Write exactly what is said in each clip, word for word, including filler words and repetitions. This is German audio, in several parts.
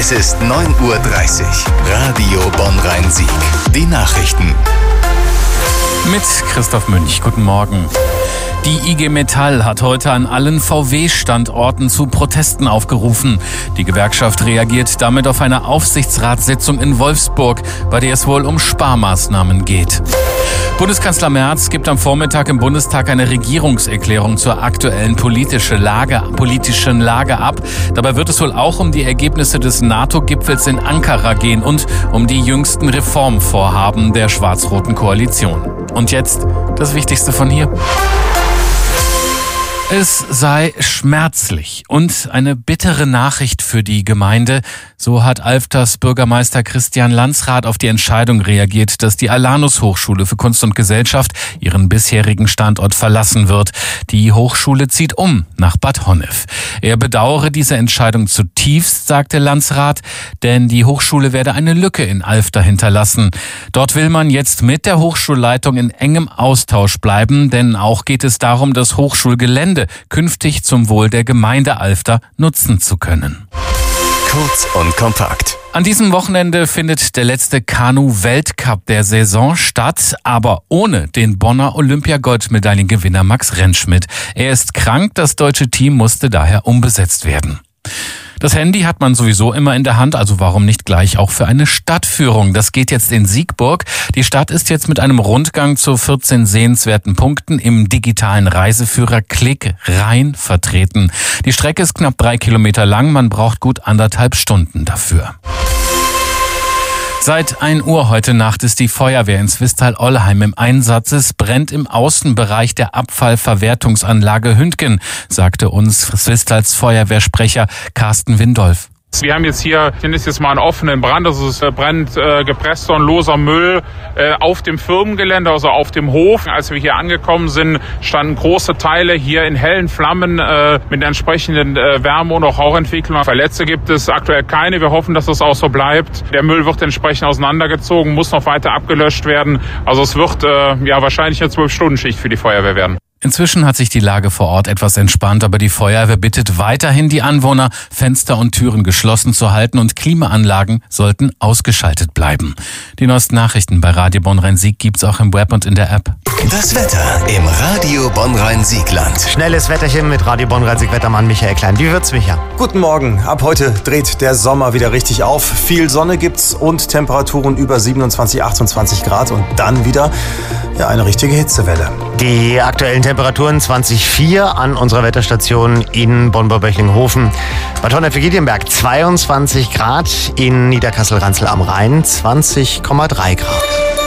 Es ist neun Uhr dreißig. Radio Bonn-Rhein-Sieg. Die Nachrichten. Mit Christoph Münch. Guten Morgen. Die I G Metall hat heute an allen V W-Standorten zu Protesten aufgerufen. Die Gewerkschaft reagiert damit auf eine Aufsichtsratssitzung in Wolfsburg, bei der es wohl um Sparmaßnahmen geht. Bundeskanzler Merz gibt am Vormittag im Bundestag eine Regierungserklärung zur aktuellen politische Lage, politischen Lage ab. Dabei wird es wohl auch um die Ergebnisse des NATO-Gipfels in Ankara gehen und um die jüngsten Reformvorhaben der schwarz-roten Koalition. Und jetzt das Wichtigste von hier. Es sei schmerzlich und eine bittere Nachricht für die Gemeinde. So hat Alfters Bürgermeister Christian Landsrath auf die Entscheidung reagiert, dass die Alanus Hochschule für Kunst und Gesellschaft ihren bisherigen Standort verlassen wird. Die Hochschule zieht um nach Bad Honnef. Er bedauere diese Entscheidung zutiefst, sagte Landsrath, denn die Hochschule werde eine Lücke in Alfter hinterlassen. Dort will man jetzt mit der Hochschulleitung in engem Austausch bleiben, denn auch geht es darum, das Hochschulgelände künftig zum Wohl der Gemeinde Alfter nutzen zu können. Kurz und kompakt. An diesem Wochenende findet der letzte Kanu-Weltcup der Saison statt, aber ohne den Bonner Olympia-Goldmedaillengewinner Max Rentschmidt. Er ist krank, das deutsche Team musste daher umbesetzt werden. Das Handy hat man sowieso immer in der Hand, also warum nicht gleich auch für eine Stadtführung? Das geht jetzt in Siegburg. Die Stadt ist jetzt mit einem Rundgang zu vierzehn sehenswerten Punkten im digitalen Reiseführer Klick Rhein vertreten. Die Strecke ist knapp drei Kilometer lang, man braucht gut anderthalb Stunden dafür. Seit ein Uhr heute Nacht ist die Feuerwehr in Swisttal-Ollheim im Einsatz. Es brennt im Außenbereich der Abfallverwertungsanlage Hündgen, sagte uns Swistals Feuerwehrsprecher Carsten Windolf. Wir haben jetzt hier, hier ist jetzt mal einen offenen Brand, also es brennt äh, gepresster und loser Müll äh, auf dem Firmengelände, also auf dem Hof. Als wir hier angekommen sind, standen große Teile hier in hellen Flammen äh, mit entsprechenden äh, Wärme- und auch Rauchentwicklung. Verletzte gibt es aktuell keine, wir hoffen, dass das auch so bleibt. Der Müll wird entsprechend auseinandergezogen, muss noch weiter abgelöscht werden. Also es wird äh, ja wahrscheinlich eine zwölf-Stunden-Schicht für die Feuerwehr werden. Inzwischen hat sich die Lage vor Ort etwas entspannt, aber die Feuerwehr bittet weiterhin die Anwohner, Fenster und Türen geschlossen zu halten und Klimaanlagen sollten ausgeschaltet bleiben. Die neuesten Nachrichten bei Radio Bonn-Rhein-Sieg gibt's auch im Web und in der App. Das Wetter im Radio Bonn-Rhein-Siegland. Schnelles Wetterchen mit Radio Bonn-Rhein-Sieg-Wettermann Michael Klein. Wie wird's, Micha? Guten Morgen. Ab heute dreht der Sommer wieder richtig auf. Viel Sonne gibt's und Temperaturen über siebenundzwanzig, achtundzwanzig Grad und dann wieder ja, eine richtige Hitzewelle. Die aktuellen Temperaturen zwanzig Komma vier an unserer Wetterstation in Bonn-Böchlinghofen. Bad Honnef-Egidjenberg zweiundzwanzig Grad, in Niederkassel-Ranzel am Rhein zwanzig Komma drei Grad.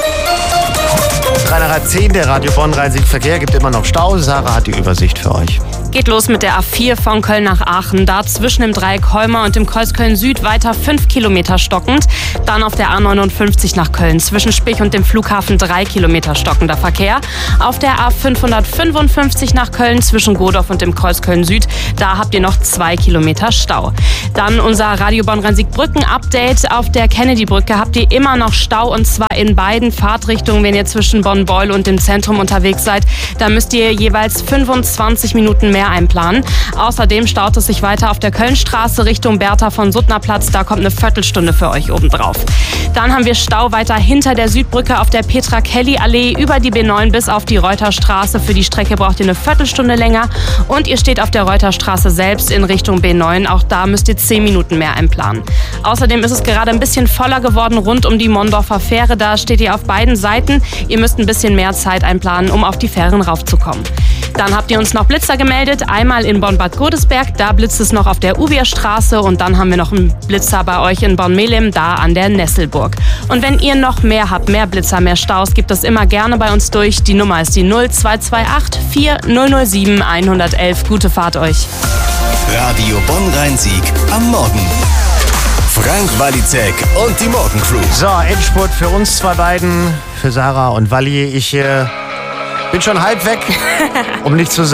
drei nach zehn, der Radio Bonn-Rhein-Sieg-Verkehr gibt immer noch Stau. Sarah hat die Übersicht für euch. Geht los mit der A vier von Köln nach Aachen. Da zwischen dem Dreieck Holmer und dem Kreuz Köln-Süd weiter fünf Kilometer stockend. Dann auf der A neunundfünfzig nach Köln. Zwischen Spich und dem Flughafen drei Kilometer stockender Verkehr. Auf der A fünfhundertfünfundfünfzig nach Köln zwischen Godorf und dem Kreuz Köln-Süd. Da habt ihr noch zwei Kilometer Stau. Dann unser Radio Bonn-Rhein-Sieg-Brücken-Update. Auf der Kennedy-Brücke habt ihr immer noch Stau und zwar in beiden Fahrtrichtungen, wenn ihr zwischen Bonn-Beul und dem Zentrum unterwegs seid. Da müsst ihr jeweils fünfundzwanzig Minuten mehr einplanen. Außerdem staut es sich weiter auf der Kölnstraße Richtung Bertha von Suttner Platz. Da kommt eine Viertelstunde für euch obendrauf. Dann haben wir Stau weiter hinter der Südbrücke auf der Petra-Kelly-Allee über die B neun bis auf die Reuterstraße. Für die Strecke braucht ihr eine Viertelstunde länger. Und ihr steht auf der Reuterstraße selbst in Richtung B neun. Auch da müsst ihr zehn Minuten mehr einplanen. Außerdem ist es gerade ein bisschen voller geworden rund um die Mondorfer Fähre. Da steht ihr auf beiden Seiten. Ihr müsst ein bisschen mehr Zeit einplanen, um auf die Fähren raufzukommen. Dann habt ihr uns noch Blitzer gemeldet. Einmal in Bonn-Bad Godesberg, da blitzt es noch auf der Ubierstraße. Und dann haben wir noch einen Blitzer bei euch in Bonn-Melem, da an der Nesselburg. Und wenn ihr noch mehr habt, mehr Blitzer, mehr Staus, gebt das immer gerne bei uns durch. Die Nummer ist die null zwei zwei acht vier null null sieben eins eins eins. Gute Fahrt euch. Radio Bonn-Rhein-Sieg am Morgen. Frank Walizek und die Morgencrew. So, Endspurt für uns zwei beiden, für Sarah und Walli. Ich äh, bin schon halb weg, um nicht zu sagen,